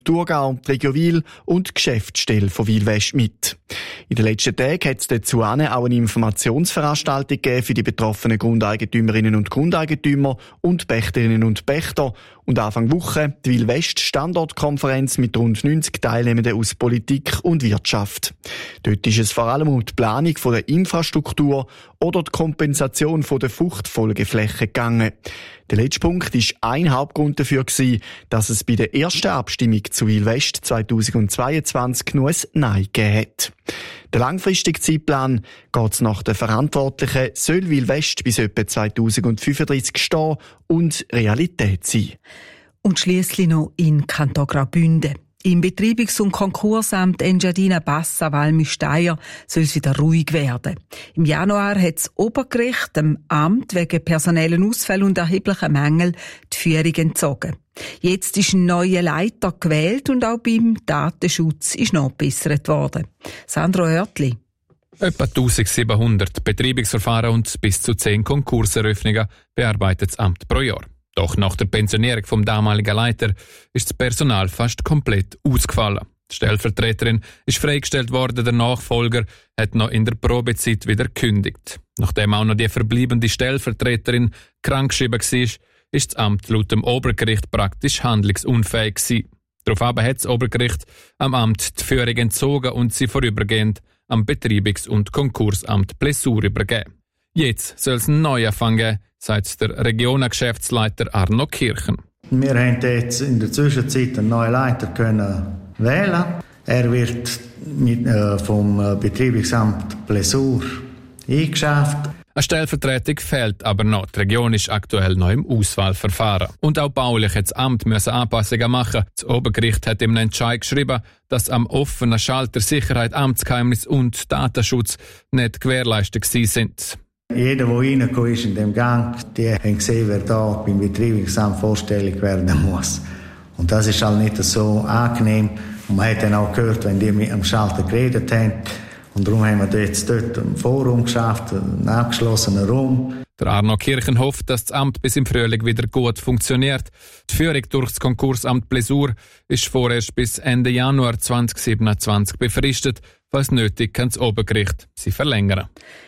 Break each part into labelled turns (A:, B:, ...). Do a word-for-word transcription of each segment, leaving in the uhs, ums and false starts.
A: Thurgau, Regio und die Geschäftsstelle von Wilwest mit. In den letzten Tagen hat es dazu auch eine Informationsveranstaltung gegeben für die betroffenen Grundeigentümerinnen und Grundeigentümer und Pächterinnen und Pächter und Anfang Woche die Wilwest Standortkonferenz mit rund neunzig Teilnehmenden aus Politik und Wirtschaft. Dort ist es vor allem um die Planung von der Infrastruktur oder die Kompensation von der Fruchtfolgefläche gegangen. Der letzte Punkt war ein Hauptgrund dafür, dass es bei der ersten Abstimmung zu Wilwest zweitausendzweiundzwanzig nur ein Nein gegeben hat. Der langfristige Zeitplan geht nach den Verantwortlichen, soll Wilwest bis etwa zweitausendfünfunddreißig stehen und Realität sein.
B: Und schliesslich noch in Kanton Graubünden. Im Betreibungs- und Konkursamt Engadina Bassa Valmy-Steyr soll es wieder ruhig werden. Im Januar hat das Obergericht dem Amt wegen personellen Ausfällen und erheblichen Mängeln die Führung entzogen. Jetzt ist ein neuer Leiter gewählt und auch beim Datenschutz ist nachgebessert worden. Sandro Hörtli.
C: Etwa eintausendsiebenhundert Betreibungsverfahren und bis zu zehn Konkurseröffnungen bearbeitet das Amt pro Jahr. Doch nach der Pensionierung vom damaligen Leiter ist das Personal fast komplett ausgefallen. Die Stellvertreterin ist freigestellt worden, der Nachfolger hat noch in der Probezeit wieder gekündigt. Nachdem auch noch die verbliebene Stellvertreterin krankgeschrieben war, ist das Amt laut dem Obergericht praktisch handlungsunfähig gewesen. Daraufhin hat das Obergericht am Amt die Führung entzogen und sie vorübergehend am Betreibungs- und Konkursamt Plessur übergeben. Jetzt soll es einen Neuanfang geben, sagt der Regionengeschäftsleiter Arno Kirchen.
D: Wir haben jetzt in der Zwischenzeit einen neuen Leiter können wählen. Er wird mit, äh, vom Betreibungsamt Plessur eingeschäft.
C: Eine Stellvertretung fehlt aber noch. Die Region ist aktuell noch im Auswahlverfahren. Und auch baulich hat das Amt müssen Anpassungen machen. Das Obergericht hat im Entscheid geschrieben, dass am offenen Schalter Sicherheit, Amtsgeheimnis und Datenschutz nicht gewährleistet sind.
D: Jeder, der reingekommen ist in dem Gang, die haben gesehen, wer da beim Betreibungsamt vorstellig werden muss. Und das ist halt nicht so angenehm. Und man hat dann auch gehört, wenn die mit dem Schalter geredet haben. Und darum haben wir jetzt dort ein Forum geschafft, einen abgeschlossenen Raum.
C: Der Arno Kirchen hofft, dass das Amt bis im Frühling wieder gut funktioniert. Die Führung durch das Konkursamt Plessur ist vorerst bis Ende Januar zweitausendsiebenundzwanzig befristet. Falls nötig, kann das Obergericht sie verlängern.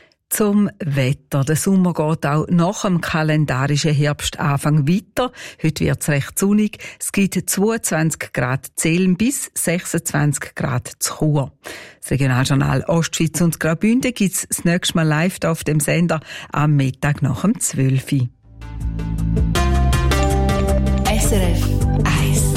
B: Zum Wetter. Der Sommer geht auch nach dem kalendarischen Herbstanfang weiter. Heute wird es recht sonnig. Es gibt zweiundzwanzig Grad Zellen bis sechsundzwanzig Grad zu Chur. Das Regionaljournal Ostschweiz und Graubünden gibt es das nächste Mal live auf dem Sender am Mittag nach dem zwölf Uhr.
E: S R F eins.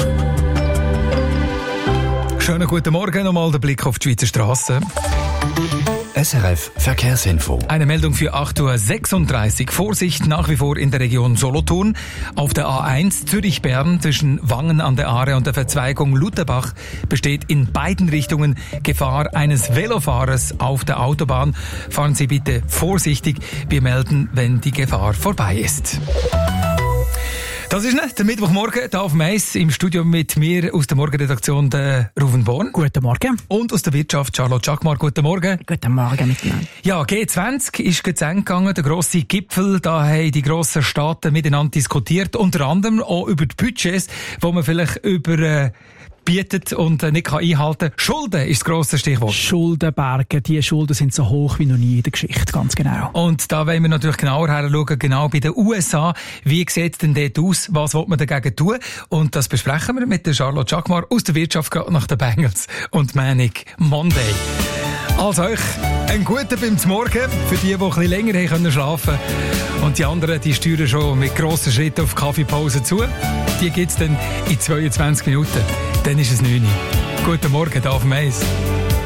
F: Schönen guten Morgen, nochmal der Blick auf die Schweizer Strassen.
G: S R F Verkehrsinfo.
F: Eine Meldung für acht Uhr sechsunddreißig. Vorsicht nach wie vor in der Region Solothurn. Auf der A eins Zürich-Bern zwischen Wangen an der Aare und der Verzweigung Lutherbach besteht in beiden Richtungen Gefahr eines Velofahrers auf der Autobahn. Fahren Sie bitte vorsichtig. Wir melden, wenn die Gefahr vorbei ist. Das ist nicht der Mittwochmorgen, hier auf Mais im Studio mit mir aus der Morgenredaktion der Ruven Born.
H: Guten Morgen.
F: Und aus der Wirtschaft Charlotte Jacquemar. Guten Morgen.
H: Guten Morgen miteinander.
F: Ja, G zwanzig ist zu Ende gegangen, der grosse Gipfel. Da haben die grossen Staaten miteinander diskutiert, unter anderem auch über die Budgets, wo man vielleicht über äh, bietet und nicht kann einhalten. Schulden ist das grosse Stichwort.
H: Schuldenberge, die Schulden sind so hoch wie noch nie in der Geschichte, ganz genau.
F: Und da wollen wir natürlich genauer hinschauen, genau bei den U S A. Wie sieht es denn dort aus? Was will man dagegen tun? Und das besprechen wir mit der Charlotte Jacquemar aus der Wirtschaft nach den Bengals und Manic Monday. Also euch einen guten beim Morgen für die, die ein bisschen länger haben können schlafen. Und die anderen, die steuern schon mit grossen Schritten auf die Kaffeepause zu. Die gibt es dann in zweiundzwanzig Minuten. Dann ist es neun Uhr. Guten Morgen, hier auf Mais.